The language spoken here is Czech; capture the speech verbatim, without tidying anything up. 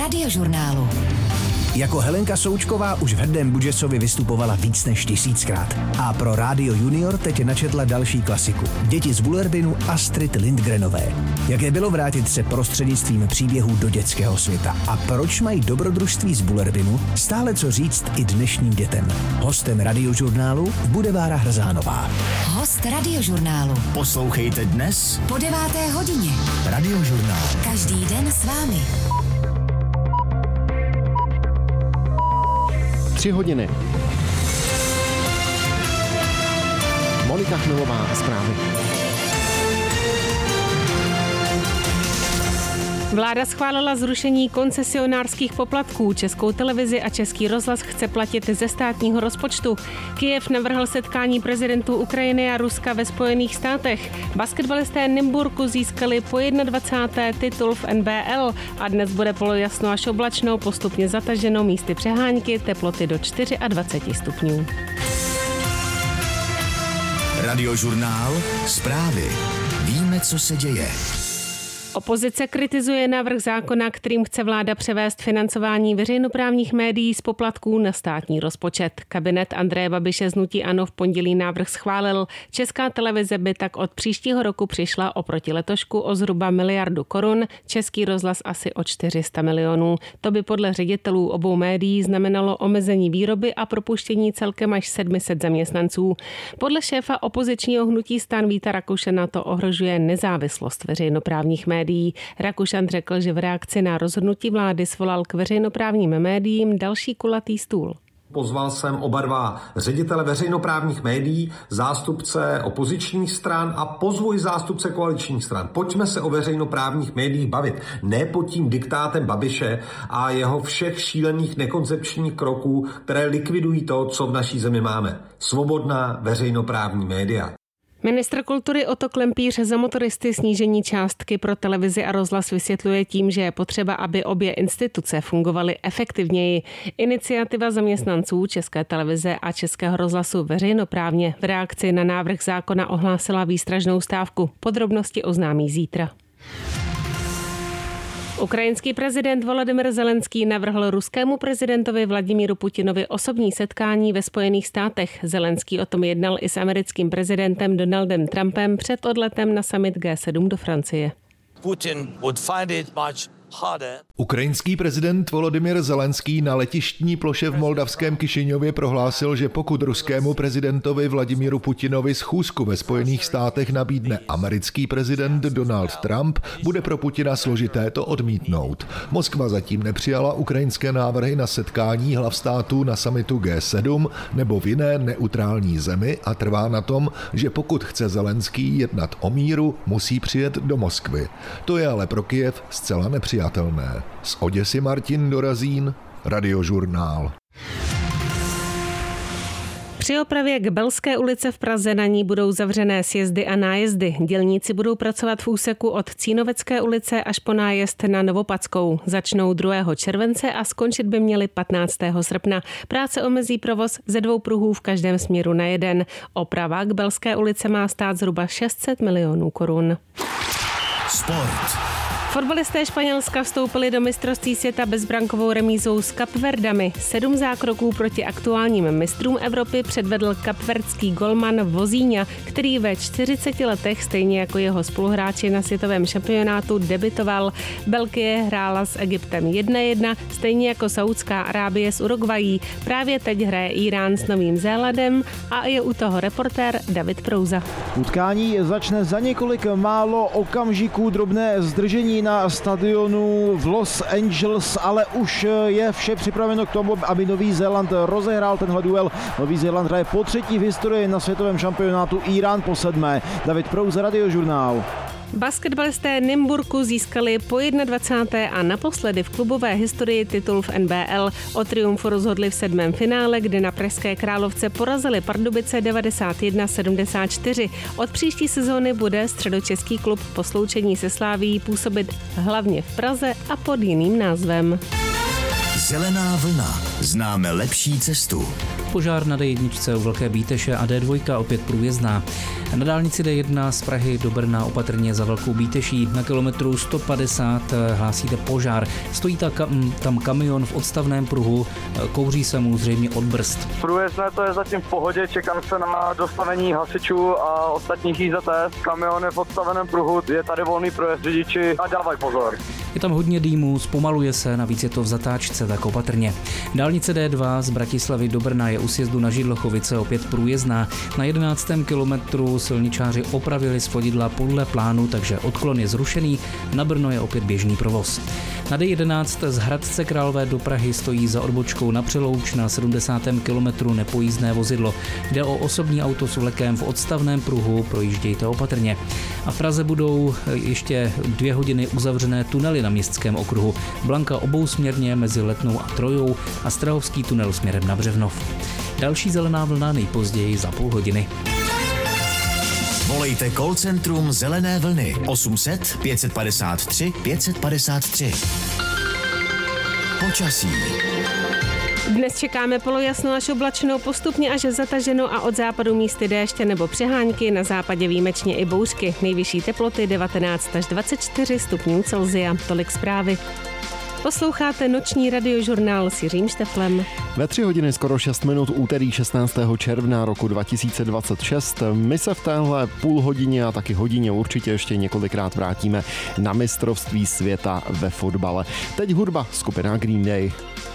Radiožurnálu. Jako Helenka Součková už v Hrdém Budžesovi vystupovala víc než tisíckrát. A pro Rádio Junior teď načetla další klasiku. Děti z Bullerbinu Astrid Lindgrenové. Jaké bylo vrátit se prostřednictvím příběhů do dětského světa? A proč mají dobrodružství z Bullerbinu stále co říct i dnešním dětem? Hostem Radiožurnálu bude Vára Hrzánová. Host Radiožurnálu. Poslouchejte dnes Po deváté hodině. Radiožurnál. Každý den s vámi. Tři hodiny. Monika Chmelová, zprávy. Vláda schválila zrušení koncesionářských poplatků. Českou televizi a Český rozhlas chce platit ze státního rozpočtu. Kyjev navrhl setkání prezidentů Ukrajiny a Ruska ve Spojených státech. Basketbalisté Nymburku získali po dvacáté první titul v N B L a dnes bude polojasno až oblačno, postupně zataženo, místy přehánky, teploty do dvacet čtyři stupňů. Radiožurnál. Zprávy. Víme, co se děje. Opozice kritizuje návrh zákona, kterým chce vláda převést financování veřejnoprávních médií z poplatků na státní rozpočet. Kabinet Andreje Babiše z hnutí ANO v pondělí návrh schválil. Česká televize by tak od příštího roku přišla oproti letošku o zhruba miliardu korun, Český rozhlas asi o čtyři sta milionů. To by podle ředitelů obou médií znamenalo omezení výroby a propuštění celkem až sedm set zaměstnanců. Podle šéfa opozičního hnutí STAN Víta Rakušana to ohrožuje nezávislost veřejnoprávních médií. Rakušan řekl, že v reakci na rozhodnutí vlády svolal k veřejnoprávním médiím další kulatý stůl. Pozval jsem oba dva ředitele veřejnoprávních médií, zástupce opozičních stran a pozvu i zástupce koaličních stran. Pojďme se o veřejnoprávních médiích bavit. Ne pod tím diktátem Babiše a jeho všech šílených nekoncepčních kroků, které likvidují to, co v naší zemi máme. Svobodná veřejnoprávní média. Ministr kultury Otto Klempíř za motoristy snížení částky pro televizi a rozhlas vysvětluje tím, že je potřeba, aby obě instituce fungovaly efektivněji. Iniciativa zaměstnanců České televize a Českého rozhlasu veřejnoprávně v reakci na návrh zákona ohlásila výstražnou stávku. Podrobnosti oznámí zítra. Ukrajinský prezident Volodymyr Zelenský navrhl ruskému prezidentovi Vladimíru Putinovi osobní setkání ve Spojených státech. Zelenský o tom jednal i s americkým prezidentem Donaldem Trumpem před odletem na summit G sedm do Francie. Putin would find it much Ukrajinský prezident Volodymyr Zelenský na letištní ploše v moldavském Kišiňově prohlásil, že pokud ruskému prezidentovi Vladimíru Putinovi schůzku ve Spojených státech nabídne americký prezident Donald Trump, bude pro Putina složité to odmítnout. Moskva zatím nepřijala ukrajinské návrhy na setkání hlav států na summitu G sedm nebo v jiné neutrální zemi a trvá na tom, že pokud chce Zelenský jednat o míru, musí přijet do Moskvy. To je ale pro Kyjev zcela nepřijatelné. Z Oděsy Martin Dorazín, Radiožurnál. Při opravě Gbelské ulice v Praze na ní budou zavřené sjezdy a nájezdy. Dělníci budou pracovat v úseku od Cínovecké ulice až po nájezd na Novopadskou. Začnou druhého července a skončit by měli patnáctého srpna. Práce omezí provoz ze dvou pruhů v každém směru na jeden. Oprava Gbelské ulice má stát zhruba šest set milionů korun. Sport. Fotbalisté Španělska vstoupili do mistrovství světa bezbrankovou remízou s Kapverdami. Sedm zákroků proti aktuálním mistrům Evropy předvedl kapverdský golman Vozíňa, který ve čtyřiceti letech, stejně jako jeho spoluhráči na světovém šampionátu, debitoval. Belgie hrála s Egyptem jedna jedna, stejně jako Saudská Arábie s Uruguayí. Právě teď hraje Irán s Novým Zélandem a je u toho reportér David Prouza. Utkání začne za několik málo okamžiků, drobné zdržení na stadionu v Los Angeles, ale už je vše připraveno k tomu, aby Nový Zéland rozehrál tenhle duel. Nový Zéland hraje po třetí v historii na světovém šampionátu, Irán po sedmé. David Prouza, Radiožurnál. Basketbalisté Nymburku získali po dvacáté první a naposledy v klubové historii titul v N B L. O triumfu rozhodli v sedmém finále, kde na Pražské Královce porazili Pardubice devadesát jedna sedmdesát čtyři. Od příští sezóny bude středočeský klub po sloučení se Slavií působit hlavně v Praze a pod jiným názvem. Zelená vlna. Známe lepší cestu. Požár na D jedna u Velké Bíteše a D dva opět průjezdná. Na dálnici D jedna z Prahy do Brna opatrně za Velkou Bíteší. Na kilometru sto padesát hlásíte požár. Stojí tam kamion v odstavném pruhu, kouří se mu zřejmě od brzd. Průjezdné to je zatím v pohodě, čekám se na dostavení hasičů a ostatních I Z T. Kamion je v odstaveném pruhu, je tady volný projezd, řidiči a dávaj pozor. Je tam hodně dýmu, zpomaluje se, navíc je to v zatáčce, tak opatrně. Dálnice D dva z Bratislavy do Brna je u sjezdu na Židlochovice opět průjezdná. Na jedenáctém kilometru silničáři opravili svodidla podle plánu, takže odklon je zrušený, na Brno je opět běžný provoz. Na D jedenáct z Hradce Králové do Prahy stojí za odbočkou na Přelouč na sedmdesátém kilometru nepojízdné vozidlo. Jde o osobní auto s vlekem v odstavném pruhu, projíždějte opatrně. A v Praze budou ještě dvě hodiny uzavřené tunely na Městském okruhu. Blanka obousměrně mezi Letnou a Trojou a Strahovský tunel směrem na Břevnov. Další zelená vlna nejpozději za půl hodiny. Volejte call centrum Zelené vlny osm set pět padesát tři pět padesát tři. Počasí. Dnes čekáme polojasno až oblačnou, postupně až zataženou a od západu místy déště nebo přehánky, na západě výjimečně i bouřky. Nejvyšší teploty devatenáct až dvacet čtyři stupňů Celsia. Tolik zprávy. Posloucháte noční radiožurnál s Jiřím Šteflem. Ve tři hodiny skoro šest minut úterý šestnáctého června roku dva tisíce dvacet šest. My se v téhle půl hodině a taky hodině určitě ještě několikrát vrátíme na mistrovství světa ve fotbale. Teď hudba, skupina Green Day.